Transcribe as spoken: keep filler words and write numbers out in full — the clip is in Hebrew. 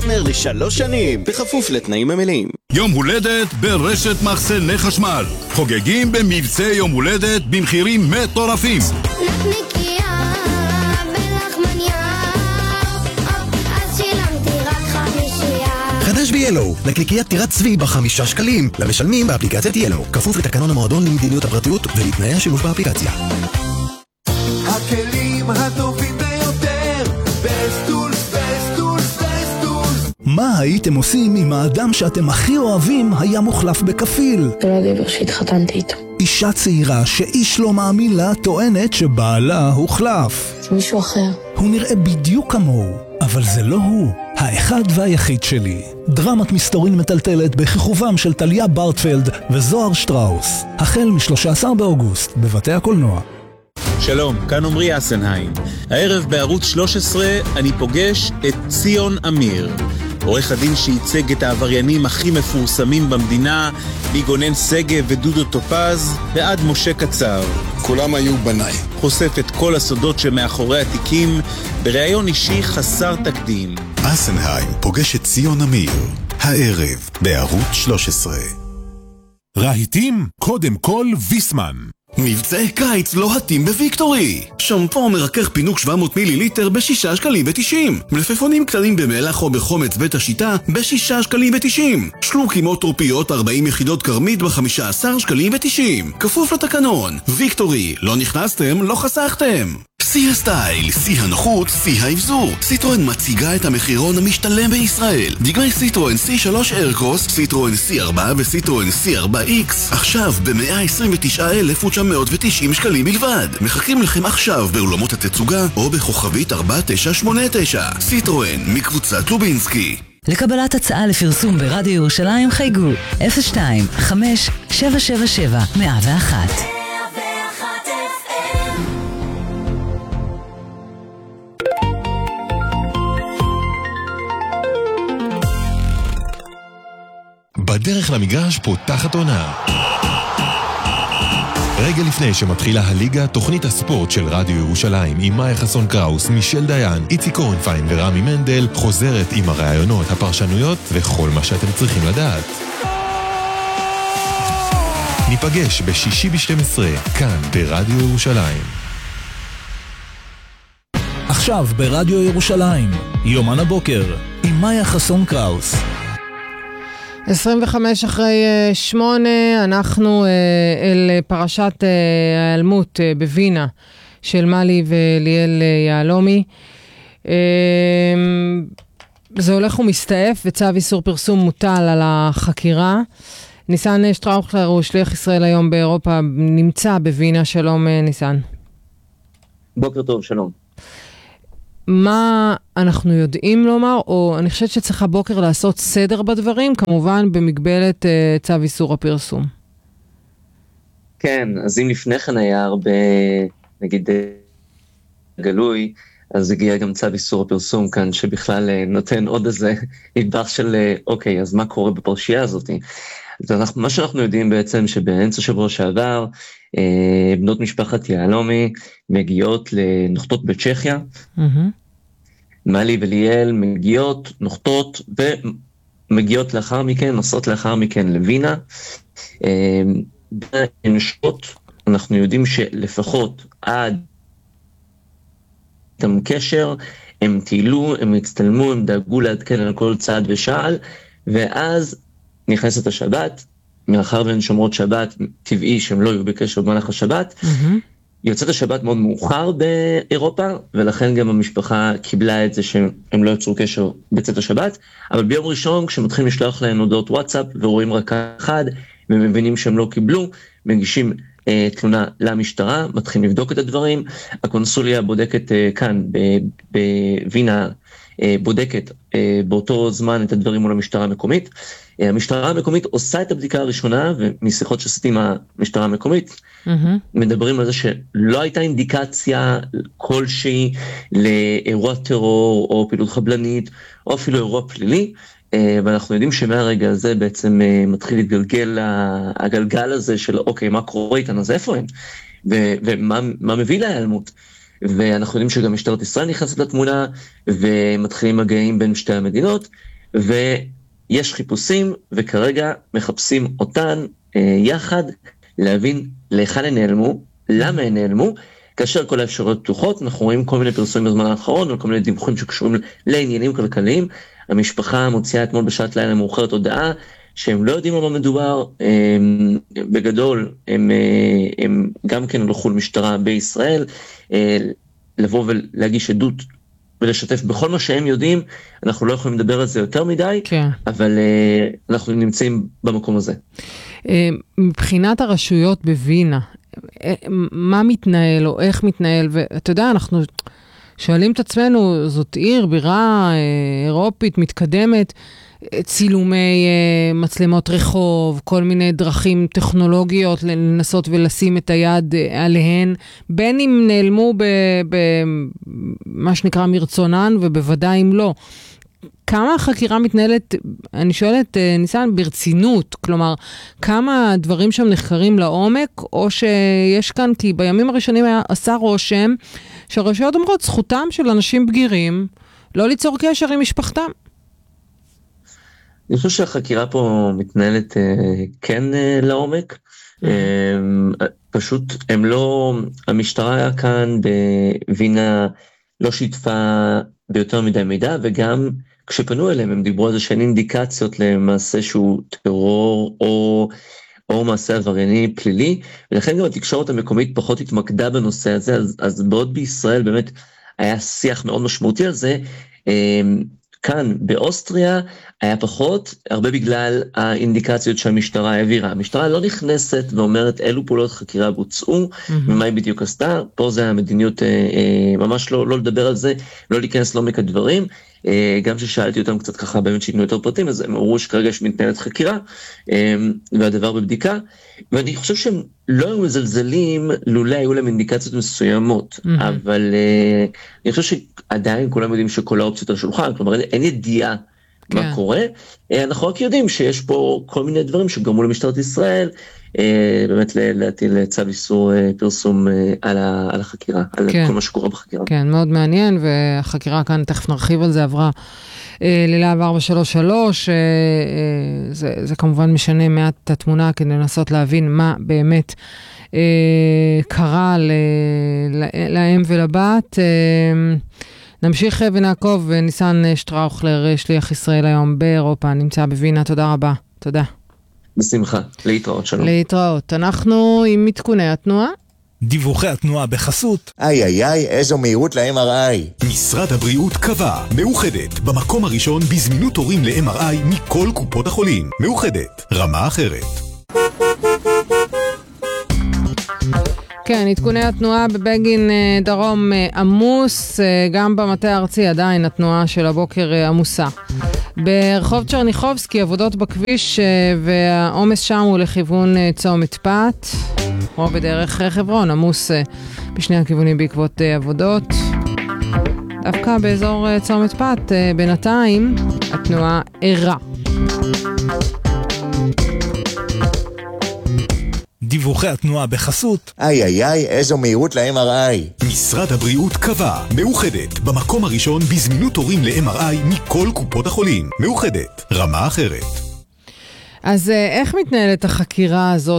פרטנר לשלוש שנים, בכפוף לתנאים המלאים. יום הולדת ברשת מחסני חשמל. חוגגים במבצע יום הולדת במחירים מטורפים. נקניקיה בלחמניה, אז שילמתי רק חמישייה. חדש ב-ילו, נקניקיית טירת צבי בחמישה שקלים, למשלמים באפליקציית ילו, כפוף לתקנון המועדון למדיניות הפרטיות ולתנאי השימוש באפליקציה. הכלים הטובים ביותר, בסטולס, בסטולס, בסטולס. מה הייתם עושים אם האדם שאתם הכי אוהבים היה מוחלף בכפיל? זה לא גבר שהתחתנתי איתו. אישה צעירה שאיש לא מאמין לה טוענת שבעלה הוחלף. זה מישהו אחר. הוא נראה בדיוק כמוהו, אבל זה לא הוא. האחד והיחיד שלי. דרמת מסתורין מטלטלת בכיכובם של טליה ברטפלד וזוהר שטראוס. החל מ-שלושה עשר באוגוסט בבתי הקולנוע. שלום, כאן עמרי אסנהיים. הערב בערוץ שלוש עשרה אני פוגש את ציון אמיר, עורך הדין שייצג את העבריינים הכי מפורסמים במדינה, מגונן סגב ודודו טופז ועד משה קצר. כולם היו בניי. חושף את כל הסודות שמאחורי התיקים בראיון אישי חסר תקדים. אסנהיים פוגש את ציון אמיר, הערב בערוץ שלוש עשרה. רהיטים, קודם כל ויסמן. מבצעי קיץ לוהטים בוויקטורי. שמפו מרכך פינוק שבע מאות מיליליטר בשישה שקלים ותשעים. מלפפונים קטנים במלח או בחומץ בית השיטה בשישה שקלים ותשעים. שלוקים או טרופיות ארבעים יחידות קרמית בחמישה עשר שקלים ותשעים. כפוף לתקנון. ויקטורי, לא נכנסתם, לא חסכתם. שיא הסטייל, שיא הנוחות, שיא האבזור. סיטרואן מציגה את המחירון המשתלם בישראל. דגמי סיטרואן סי שלוש איירקרוס, סיטרואן סי ארבע וסיטרואן סי ארבע איקס. עכשיו ב-מאה עשרים ותשעה אלף ותשע מאות ותשעים שקלים בלבד. מחכים לכם עכשיו באולמות התצוגה או בכוכבית ארבע תשע שמונה תשע. סיטרואן מקבוצת לובינסקי. לקבלת הצעה לפרסום ברדיו ירושלים חייגו אפס שתיים חמש שבע שבע שבע מאה ואחת. בדרך למגרש פותחת עונה. רגע לפני שמתחילה הליגה, תוכנית הספורט של רדיו ירושלים עם מאיה חסון קראוס, מישל דיין, איצי קורנפיין ורמי מנדל חוזרת עם הרעיונות, הפרשנויות וכל מה שאתם צריכים לדעת. ניפגש בשישי ב-שתים עשרה, כאן ברדיו ירושלים. עכשיו ברדיו ירושלים, יומן הבוקר עם מאיה חסון קראוס. עשרים וחמש אחרי שמונה, אנחנו אל פרשת ההיעלמות בווינה של מלי וליאל יהלומי. זה הולך ומסתעף, וצו איסור פרסום מוטל על החקירה. ניסן שטראוכלר הוא שליח ישראל היום באירופה, נמצא בווינה. שלום ניסן. בוקר טוב, שלום. מה אנחנו יודעים לומר, או אני חושבת שצריך הבוקר לעשות סדר בדברים, כמובן במגבלת uh, צו איסור הפרסום. כן, אז אם לפני כן היה הרבה, נגיד, גלוי, אז הגיע גם צו איסור הפרסום כאן, שבכלל uh, נותן עוד איזה נדבך של, uh, אוקיי, אז מה קורה בפרשייה הזאת? אז אנחנו, מה שאנחנו יודעים בעצם, שבאמצע שבוע שעבר, אה, בנות משפחת יהלומי מגיעות לנוחתות בצ'כיה, mm-hmm. מלי וליאל מגיעות, נוחתות, ומגיעות לאחר מכן, נוסעות לאחר מכן לווינה. אה, בנשות, אנחנו יודעים שלפחות עד איתם קשר, הם טיילו, הם הצטלמו, הם דאגו לעדכן על כל צעד ושעל, ואז נכנסת השבת, מאחר והן שומרות שבת, טבעי שהם לא יהיו בקשר במהלך השבת, mm-hmm. יוצאת השבת מאוד מאוחר באירופה, ולכן גם המשפחה קיבלה את זה שהם לא יצרו קשר בצאת השבת, אבל ביום ראשון כשמתחילים לשלוח להם הודעות וואטסאפ, ורואים רק אחד, ומבינים שהם לא קיבלו, מגישים אה, תלונה למשטרה, מתחילים לבדוק את הדברים, הקונסוליה בודקת אה, כאן בווינה, אה, בודקת אה, באותו זמן את הדברים מול המשטרה המקומית, המשטרה המקומית עושה את הבדיקה הראשונה, ומשיחות שעשיתי עם המשטרה המקומית, mm-hmm. מדברים על זה שלא הייתה אינדיקציה כלשהי לאירוע טרור, או פעילות חבלנית, או אפילו אירוע פלילי, ואנחנו יודעים שמהרגע הזה בעצם מתחיל להתגלגל הגלגל הזה של אוקיי, מה קורה איתן, אז איפה הם? ו- ומה מה מביא להיעלמות? ואנחנו יודעים שגם משטרת ישראל נכנסת לתמונה, ומתחילים מגעים בין שתי המדינות, ויש חיפושים, וכרגע מחפשים אותן אה, יחד, להבין להיכן הן נעלמו, למה הן נעלמו, כאשר כל האפשרויות פתוחות, אנחנו רואים כל מיני פרסומים בזמן האחרון, וכל מיני דיווחים שקשורים לעניינים כלכליים, המשפחה מוציאה אתמול בשעת לילה מאוחרת הודעה, שהם לא יודעים על מה מדובר, הם, בגדול הם, הם גם כן הלכו למשטרה בישראל, לבוא ולהגיש עדות ולשתף בכל מה שהם יודעים, אנחנו לא יכולים לדבר על זה יותר מדי, כן. אבל אנחנו נמצאים במקום הזה. מבחינת הרשויות בווינה, מה מתנהל או איך מתנהל, ואתה יודע, אנחנו שואלים את עצמנו, זאת עיר, בירה אירופית, מתקדמת, צילומי מצלמות רחוב, כל מיני דרכים טכנולוגיות לנסות ולשים את היד עליהן, בין אם נעלמו במה שנקרא מרצונן, ובוודאי אם לא. כמה החקירה מתנהלת, אני שואלת, ניסן, ברצינות, כלומר, כמה דברים שם נחקרים לעומק, או שיש כאן, כי בימים הראשונים היה עשה רושם, שהרשויות אומרות, זכותם של אנשים בגירים, לא ליצור קשר עם משפחתם. אני חושב שהחקירה פה מתנהלת כן לעומק, פשוט הם לא, המשטרה היה כאן בווינה לא שיתפה ביותר מדי מידע, וגם כשפנו אליהם הם דיברו על זה שאין אינדיקציות למעשה שהוא טרור או, או מעשה עברייני פלילי, ולכן גם התקשורת המקומית פחות התמקדה בנושא הזה, אז, אז בעוד בישראל באמת היה שיח מאוד משמעותי על זה, כאן באוסטריה היה פחות, הרבה בגלל האינדיקציות שהמשטרה העבירה. המשטרה לא נכנסת ואומרת אילו פעולות חקירה בוצעו, mm-hmm. ומה היא בדיוק עשתה, פה זה המדיניות, אה, אה, ממש לא, לא לדבר על זה, לא להיכנס לעומק הדברים, אה, גם ששאלתי אותם קצת ככה באמת שיתנו יותר פרטים, אז הם אמרו שכרגע שמתנהלת חקירה, אה, והדבר בבדיקה, ואני חושב שהם לא היו מזלזלים, לולא היו להם אינדיקציות מסוימות, mm-hmm. אבל אה, אני חושב שעדיין כולם יודעים שכל האופציות על השולחן, כלומר אין ידיעה, כן. מה קורה, אנחנו רק יודעים שיש פה כל מיני דברים שגרמו למשטרת ישראל, באמת להטיל צו איסור פרסום על החקירה, על כן. כל מה שקורה בחקירה. כן, מאוד מעניין, והחקירה כאן, תכף נרחיב על זה, עברה ללהב ארבע שלוש שלוש, זה, זה כמובן משנה מעט את התמונה, כדי לנסות להבין מה באמת קרה לאם ולבת. נמשיך ונעקוב, ניסן שטראוכלר, שליח ישראל היום באירופה, נמצא בווינה, תודה רבה, תודה. בשמחה, להתראות, שלום. להתראות, אנחנו עם מתקוני התנועה. דיווחי התנועה בחסות. איי איי איי, איזו מהירות ל-אם אר איי. משרד הבריאות קבע, מאוחדת, במקום הראשון בזמינות תורים ל-אם אר איי מכל קופות החולים. מאוחדת, רמה אחרת. כן, עדכוני התנועה בבגין דרום עמוס, גם במטה הארצי עדיין התנועה של הבוקר עמוסה. ברחוב צ'רניחובסקי עבודות בכביש והעומס שם הוא לכיוון צומת פת, או בדרך חברון, עמוס בשני הכיוונים בעקבות עבודות. דווקא באזור צומת פת בינתיים התנועה ערה. דיווחי התנועה בחסות. איי איי איי, איזו מהירות ל-אם אר איי. משרד הבריאות קבע, מאוחדת, במקום הראשון בזמינות תורים ל-אם אר איי מכל קופות החולים. מאוחדת, רמה אחרת. אז איך מתנהלת החקירה הזאת?